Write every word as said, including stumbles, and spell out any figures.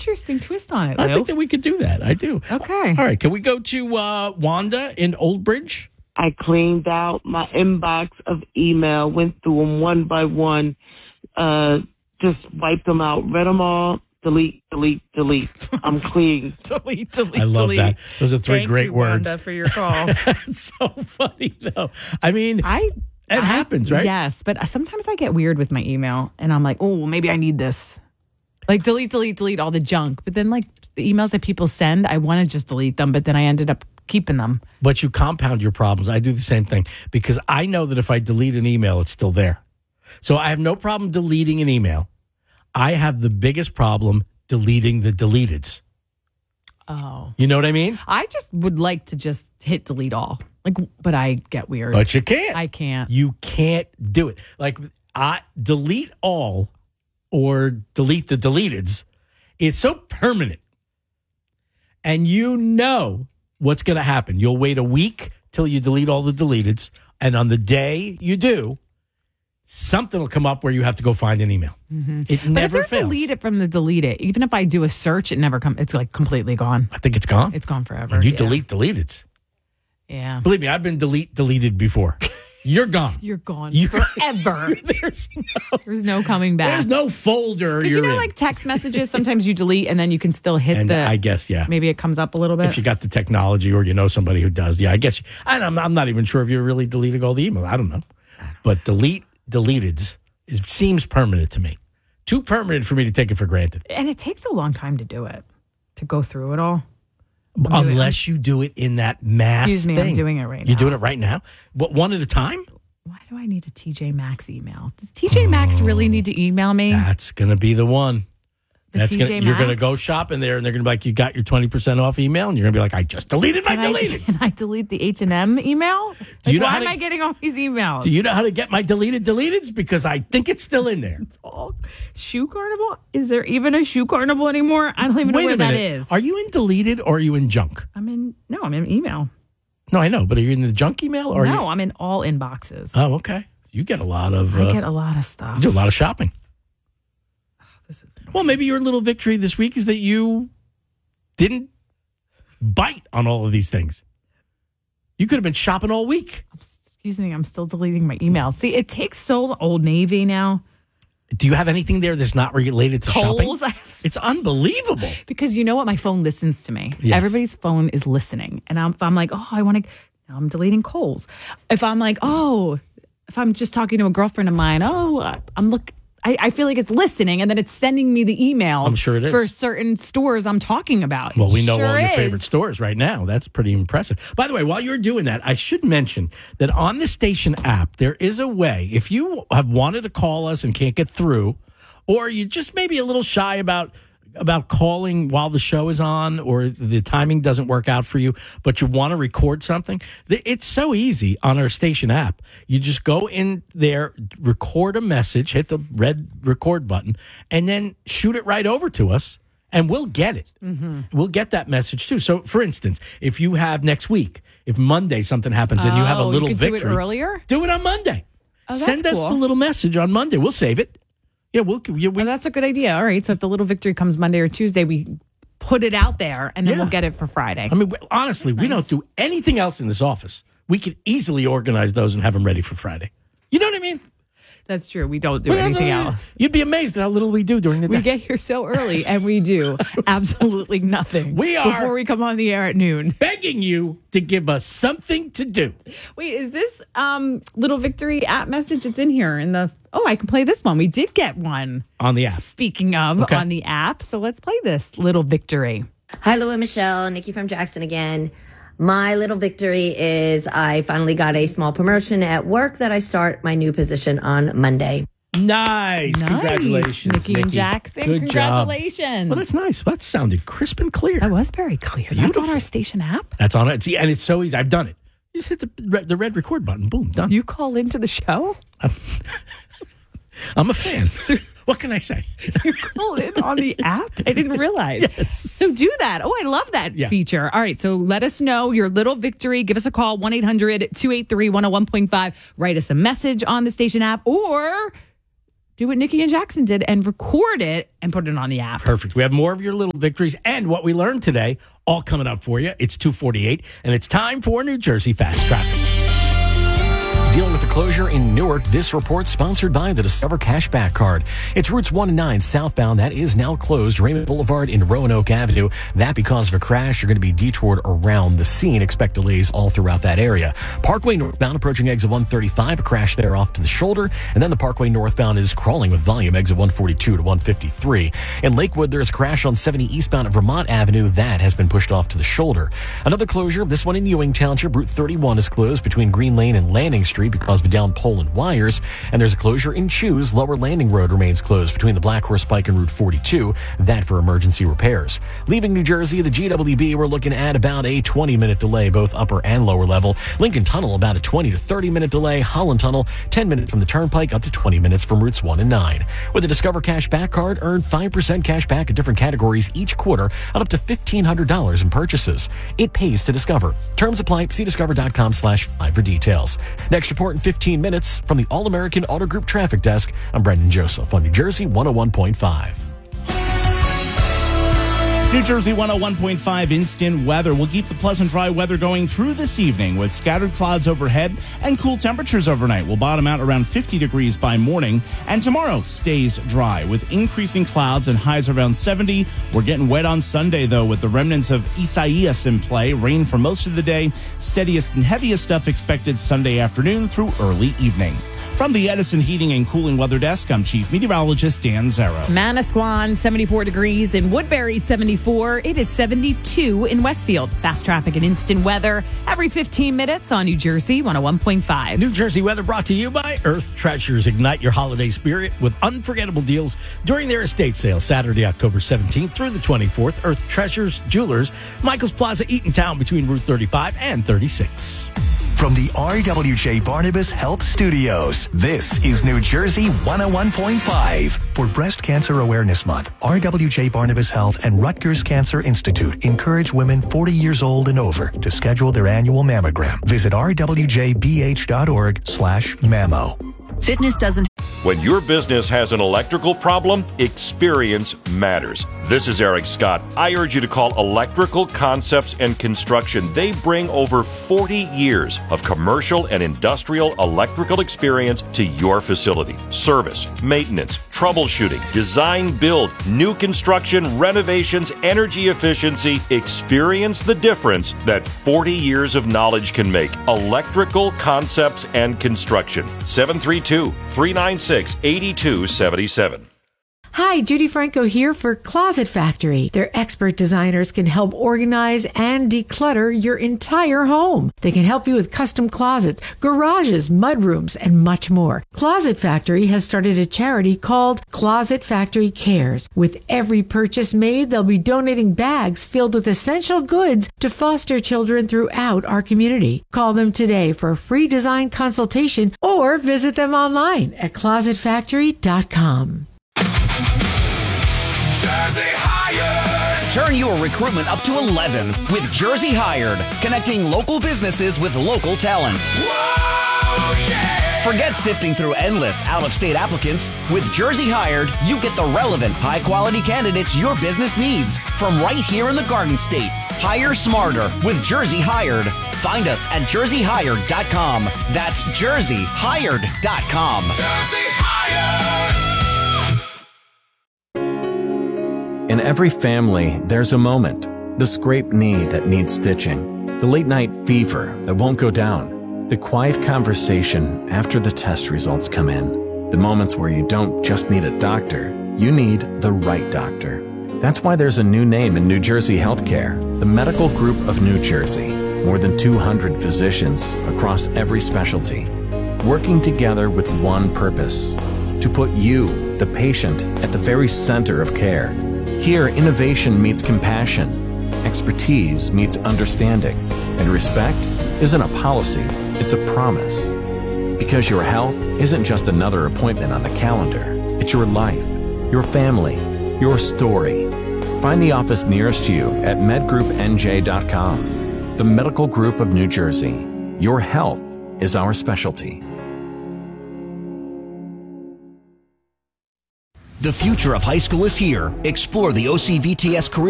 interesting twist on it, I Lou. think that we could do that. I do. Okay. All right. Can we go to uh, Wanda in Old Bridge? I cleaned out my inbox of email, went through them one by one, uh, just wiped them out, read them all, delete, delete, delete. I'm clean. delete, delete, I love delete. that. Those are three Thank great you, words. Wanda, for your call. It's so funny, though. I mean, I it I- happens, right? Yes, but sometimes I get weird with my email, and I'm like, oh, well, maybe I need this. Like, delete, delete, delete all the junk. But then, like, the emails that people send, I want to just delete them, but then I ended up keeping them. But you compound your problems. I do the same thing because I know that if I delete an email, it's still there. So I have no problem deleting an email. I have the biggest problem deleting the deleteds. Oh. You know what I mean? I just would like to just hit delete all. Like, but I get weird. But you can't. I can't. You can't do it. Like, I delete all or delete the deleteds. It's so permanent. And you know what's going to happen. You'll wait a week till you delete all the deleteds. And on the day you do, something will come up where you have to go find an email. Mm-hmm. It but never if they're fails. delete it from the delete it, even if I do a search, it never comes. It's like completely gone. I think it's gone. It's gone forever. When you yeah. delete deleteds. Yeah. Believe me, I've been delete deleted before. You're gone. You're gone You- forever. There's no, There's no coming back. there's no folder Because you're you know, in. like text messages, sometimes you delete and then you can still hit and the. I guess, yeah. Maybe it comes up a little bit. If you got the technology or you know somebody who does, yeah, I guess. And I'm, I'm not even sure if you're really deleting all the email. I don't know. But delete deleteds is, seems permanent to me. Too permanent for me to take it for granted. and it takes a long time to do it, to go through it all. Unless you do it in that mass Excuse me, thing. I'm doing it right now. You're doing it right now? What, one at a time? Why do I need a T J Maxx email? Does T J Maxx really need to email me? That's going to be the one. The That's T gonna, J you're going to Maxx? go shopping there, and they're going to be like, you got your twenty percent off email? And you're going to be like, I just deleted my Can I, deleted. can I delete the H and M email? Like, you know why how am to- I getting all these emails? Do you know how to get my deleted deleteds? Because I think it's still in there. Oh, shoe carnival? Is there even a shoe carnival anymore? I don't even know Wait where a that minute. is. Are you in deleted or are you in junk? I'm in, no, I'm in email. No, I know, but are you in the junk email? Or are No, you- I'm in all inboxes. Oh, okay. You get a lot of. Uh, I get a lot of stuff. you do a lot of shopping. This is Well, maybe your little victory this week is that you didn't bite on all of these things. You could have been shopping all week. Excuse me, I'm still deleting my emails. See, it takes so Old Navy now. Do you have anything there that's not related to shopping? Kohl's, I have- It's unbelievable. Because you know what? My phone listens to me. Yes. Everybody's phone is listening. And I'm, if I'm like, oh, I want to, now I'm deleting Kohl's. If I'm like, oh, if I'm just talking to a girlfriend of mine, oh, I'm look. I, I feel like it's listening, and then it's sending me the emails. I'm sure it is. For certain stores I'm talking about. Well, we know Sure all your is. favorite stores right now. That's pretty impressive. By the way, while you're doing that, I should mention that on the station app, there is a way, if you have wanted to call us and can't get through, or you just maybe a little shy about about calling while the show is on, or the timing doesn't work out for you, but you want to record something, it's so easy on our station app. You just go in there, record a message, hit the red record button, and then shoot it right over to us, and we'll get it. Mm-hmm. We'll get that message too. So, for instance, if you have next week, if Monday something happens and you have a Oh, little you could victory, do it earlier? do it on Monday. Oh, that's Send us cool. the little message on Monday. We'll save it. Yeah, we'll. Yeah, we, Well, that's a good idea. All right. So if the little victory comes Monday or Tuesday, we put it out there, and then Yeah. we'll get it for Friday. I mean, we- honestly, we don't do anything else in this office. We could easily organize those and have them ready for Friday. You know what I mean? That's true. We don't do Well, anything uh, else. You'd be amazed at how little we do during the day. We get here so early, and we do absolutely nothing. We are- before we come on the air at noon. begging you to give us something to do. Wait, is this um little victory app message? It's in here in the. Oh, I can play this one. We did get one. On the app. Speaking of Okay. on the app, so let's play this little victory. Hi, Lou and Michelle. Nikki from Jackson again. My little victory is I finally got a small promotion at work that I start my new position on Monday. Nice. Nice. Congratulations, Nikki, and Jackson. Good job. Congratulations. Well, that's nice. That sounded crisp and clear. That was very clear. That's Beautiful. on our station app. That's on it. See, and it's so easy. I've done it. You just hit the red, the red record button. Boom, done. You call into the show? I'm a fan. What can I say? You call in on the app? I didn't realize. Yes. So do that. Oh, I love that Yeah. feature. All right. So let us know your little victory. Give us a call, one eight hundred two eight three one oh one point five. Write us a message on the station app or do what Nikki and Jackson did and record it and put it on the app. Perfect. We have more of your little victories and what we learned today all coming up for you. It's two forty-eight, and it's time for New Jersey Fast Traffic. Dealing with the closure in Newark, this report sponsored by the Discover Cashback Card. It's routes one and nine southbound. That is now closed. Raymond Boulevard in Roanoke Avenue. That because of a crash. You're going to be detoured around the scene. Expect delays all throughout that area. Parkway northbound approaching exit one thirty-five. A crash there off to the shoulder. And then the Parkway northbound is crawling with volume. Exit one forty-two to one fifty-three. In Lakewood, there's a crash on seventy eastbound at Vermont Avenue. That has been pushed off to the shoulder. Another closure, this one in Ewing Township. Route thirty-one is closed between Green Lane and Landing Street because of a down pole and wires. And there's a closure in Choose. Lower Landing Road remains closed between the Black Horse Pike and Route forty-two. That for emergency repairs. Leaving New Jersey, the G W B, we're looking at about a twenty minute delay, both upper and lower level. Lincoln Tunnel, about a twenty to thirty minute delay. Holland Tunnel, ten minutes from the Turnpike, up to twenty minutes from routes one and nine. With the Discover Cashback Card, earn five percent cash back in different categories each quarter on up to fifteen hundred dollars in purchases. It pays to Discover. Terms apply. See discover.com slash five for details. Next report in fifteen minutes from the All-American Auto Group Traffic Desk. I'm Brendan Joseph on New Jersey one oh one point five. New Jersey one oh one point five instant weather. We'll keep the pleasant dry weather going through this evening with scattered clouds overhead and cool temperatures overnight. We'll bottom out around fifty degrees by morning. And tomorrow stays dry with increasing clouds and highs around seventy. We're getting wet on Sunday, though, with the remnants of Isaias in play. Rain for most of the day. Steadiest and heaviest stuff expected Sunday afternoon through early evening. From the Edison Heating and Cooling Weather Desk, I'm Chief Meteorologist Dan Zero. Manasquan, seventy-four degrees. In Woodbury, seventy-four. It is seventy-two in Westfield. Fast traffic and instant weather every fifteen minutes on New Jersey one oh one point five. New Jersey weather brought to you by Earth Treasures. Ignite your holiday spirit with unforgettable deals during their estate sale Saturday, October seventeenth through the twenty-fourth. Earth Treasures Jewelers, Michael's Plaza, Eatontown, between Route thirty-five and thirty-six. From the R W J Barnabas Health Studios, this is New Jersey one oh one point five. For Breast Cancer Awareness Month, R W J Barnabas Health and Rutgers Cancer Institute encourage women forty years old and over to schedule their annual mammogram. Visit r w j b h dot org slash mammo. Fitness doesn't. When your business has an electrical problem, experience matters. This is Eric Scott. I urge you to call Electrical Concepts and Construction. They bring over forty years of commercial and industrial electrical experience to your facility. Service, maintenance, troubleshooting, design, build, new construction, renovations, energy efficiency. Experience the difference that forty years of knowledge can make. Electrical Concepts and Construction. seven three two, three nine six, eight two seven seven. Hi, Judy Franco here for Closet Factory. Their expert designers can help organize and declutter your entire home. They can help you with custom closets, garages, mudrooms, and much more. Closet Factory has started a charity called Closet Factory Cares. With every purchase made, they'll be donating bags filled with essential goods to foster children throughout our community. Call them today for a free design consultation or visit them online at closet factory dot com. Jersey Hired. Turn your recruitment up to eleven with Jersey Hired, connecting local businesses with local talent. Whoa, yeah. Forget sifting through endless out-of-state applicants. With Jersey Hired, you get the relevant, high-quality candidates your business needs from right here in the Garden State. Hire smarter with Jersey Hired. Find us at jersey hired dot com. That's jersey hired dot com. Jersey Hired. In every family, there's a moment. The scraped knee that needs stitching. The late night fever that won't go down. The quiet conversation after the test results come in. The moments where you don't just need a doctor, you need the right doctor. That's why there's a new name in New Jersey healthcare, the Medical Group of New Jersey. More than two hundred physicians across every specialty, working together with one purpose, to put you, the patient, at the very center of care. Here, innovation meets compassion, expertise meets understanding, and respect isn't a policy, it's a promise. Because your health isn't just another appointment on the calendar, it's your life, your family, your story. Find the office nearest you at med group n j dot com. The Medical Group of New Jersey. Your health is our specialty. The future of high school is here. Explore the O C V T S career